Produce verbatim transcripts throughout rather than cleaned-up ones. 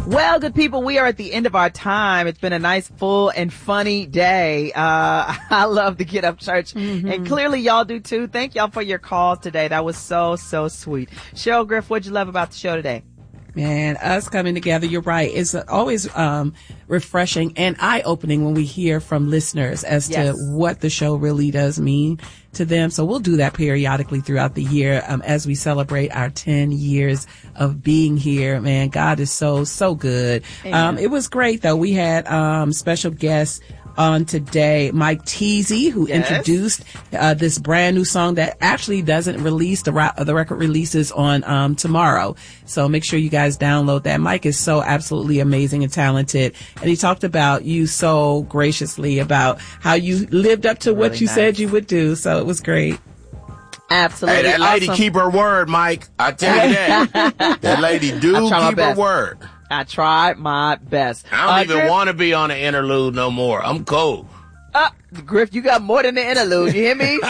Well, good people, we are at the end of our time. It's been a nice, full, and funny day. Uh, I love the Get Up Church, mm-hmm. and clearly y'all do too. Thank y'all for your calls today. That was so, so sweet. Cheryl Griff, what'd you love about the show today? Man, us coming together, you're right. It's always um, refreshing and eye-opening when we hear from listeners as yes. to what the show really does mean to them. So we'll do that periodically throughout the year um, as we celebrate our ten years of being here. Man, God is so, so good. Um, it was great, though. We had um, special guests on today, Mike Teasy, who yes. introduced uh, this brand new song that actually doesn't release. The, ra- the record releases on um, tomorrow. So make sure you guys download that. Mike is so absolutely amazing and talented. And he talked about you so graciously about how you lived up to really what you nice. said you would do. So it was great. Absolutely. Hey, that lady awesome. keep her word, Mike. I tell you that. That lady do keep her word. I tried my best. I don't uh, even Griff, want to be on the interlude no more. I'm cold. Uh, Griff, you got more than the interlude. You hear me?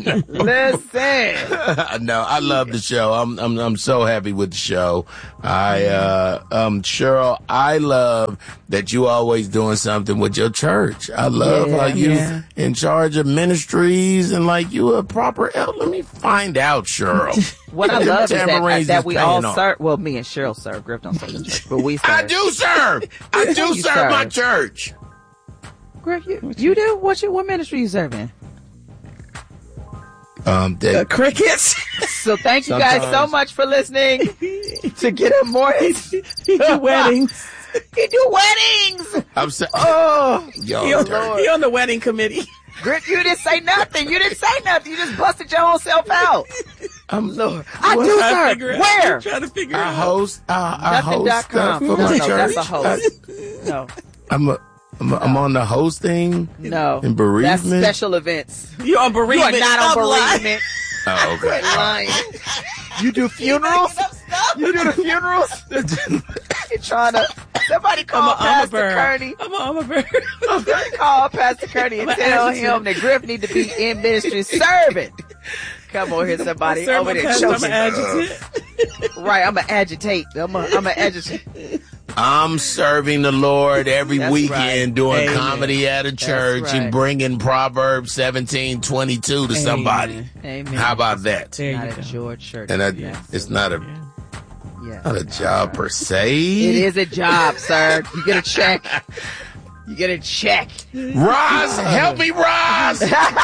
Listen. No, I love the show. I'm, I'm, I'm so happy with the show. I, uh, um, Cheryl, I love that you always doing something with your church. I love yeah, how you yeah. in charge of ministries and like you a proper elder. Let me find out, Cheryl. What I love is that, that we all serve. Well, me and Cheryl serve. Griff don't serve the church, but we serve. I do serve. I do serve, serve my church. Griff, you, you do? What, you, what ministry you serving? Um, they, uh, crickets. So thank you guys so much for listening to Get Up Mornings. He do weddings. He do weddings. I'm sorry. Oh, Yo, he, on, he on the wedding committee. Griff, you didn't say nothing. You didn't say nothing. You just busted your own self out. I'm Lord. I do, sir. Where? I'm trying to figure I out. host. Uh, I Nothing. host stuff for no, my no, church. That's a host. No. I'm a. I'm, no. I'm on the hosting. No. And bereavement. That's special events. You're on bereavement. You are not on bereavement. Oh, okay. Lying. You do funerals? You do the funerals? You're trying to. Somebody call Pastor Kearney. I'm a, I'm a bird. Somebody call Pastor Kearney and tell him that Griff need to be in ministry serving. Come on here, somebody. Sir, over there choking. I'm an agitate. Right, I'm an agitate. I'm a, I'm an agitate. I'm serving the Lord every That's weekend right. doing Amen. comedy at a church right. and bringing Proverbs seventeen twenty-two to Amen. somebody. Amen. How about that? There not you at go. George Church. And I, yes. it's not a yes. not a job per se. It is a job, sir. You get a check. You get a check. Roz, help me, Roz.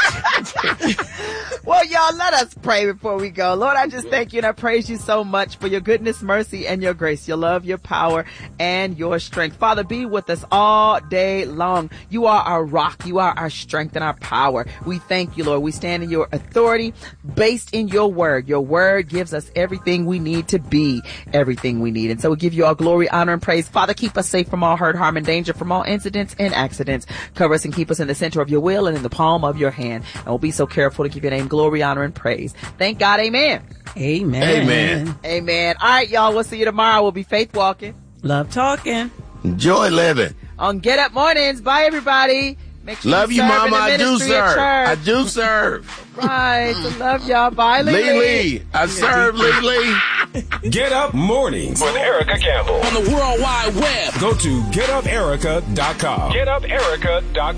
Well, y'all, let us pray before we go. Lord, I just thank you and I praise you so much for your goodness, mercy, and your grace, your love, your power, and your strength. Father, be with us all day long. You are our rock. You are our strength and our power. We thank you, Lord. We stand in your authority based in your word. Your word gives us everything we need to be everything we need. And so we give you all glory, honor, and praise. Father, keep us safe from all hurt, harm, and danger, from all incidents and accidents. Cover us and keep us in the center of your will and in the palm of your hand. And we'll be so careful to give your name glory, honor, and praise. Thank God. Amen. Amen. Amen. Amen. All right, y'all. We'll see you tomorrow. We'll be faith walking. Love talking. Enjoy living. On Get Up Mornings. Bye, everybody. Make sure love you, you, serve Mama. in the I do ministry at serve. church. I do serve. Right. So love y'all. Bye, Lee. Lee Lee. I serve Lee Lee. Get Up Mornings with Erica Campbell. On the World Wide Web. Go to get up erica dot com. get up erica dot com.